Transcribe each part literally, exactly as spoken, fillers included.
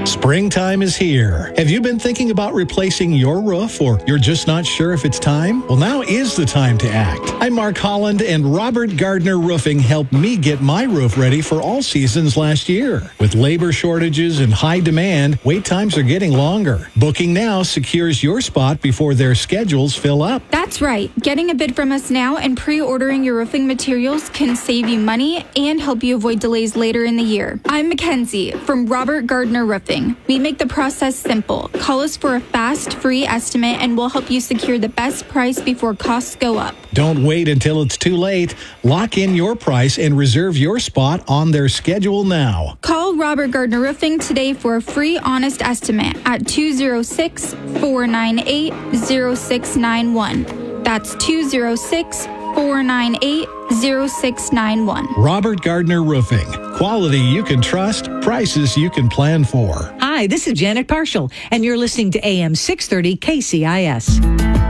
Springtime is here. Have you been thinking about replacing your roof, or you're just not sure if it's time? Well, now is the time to act. I'm Mark Holland, and Robert Gardner Roofing helped me get my roof ready for all seasons last year. With labor shortages and high demand, wait times are getting longer. Booking now secures your spot before their schedules fill up. That's right. Getting a bid from us now and pre-ordering your roofing materials can save you money and help you avoid delays later in the year. I'm Mackenzie from Robert Gardner Roofing. We make the process simple. Call us for a fast, free estimate, and we'll help you secure the best price before costs go up. Don't wait until it's too late. Lock in your price and reserve your spot on their schedule now. Call Robert Gardner Roofing today for a free, honest estimate at two oh six, four nine eight, oh six nine one. That's two oh six, four nine eight, oh six nine one. Robert Gardner Roofing. Quality you can trust, prices you can plan for. Hi, this is Janet Parshall, and you're listening to A M six thirty K C I S.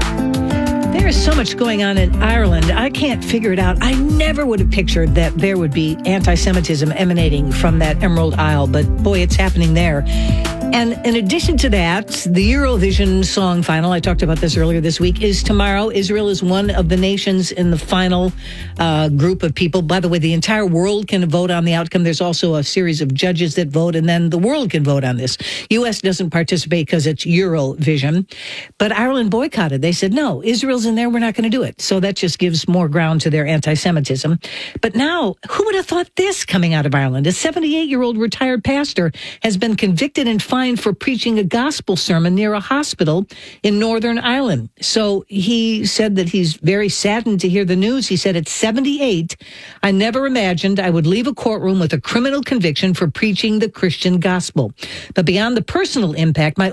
There is so much going on in Ireland. I can't figure it out. I never would have pictured that there would be anti-Semitism emanating from that Emerald Isle, but boy, it's happening there. And in addition to that, the Eurovision Song Final, I talked about this earlier this week, is tomorrow. Israel is one of the nations in the final uh, group of people. By the way, the entire world can vote on the outcome. There's also a series of judges that vote, and then the world can vote on this. U S doesn't participate because it's Eurovision. But Ireland boycotted. They said, no, Israel's in there, we're not going to do it. So that just gives more ground to their anti-Semitism. But now, who would have thought this coming out of Ireland? A seventy-eight-year-old retired pastor has been convicted and fined for preaching a gospel sermon near a hospital in Northern Ireland. So he said that he's very saddened to hear the news. He said, at seventy-eight, I never imagined I would leave a courtroom with a criminal conviction for preaching the Christian gospel. But beyond the personal impact, my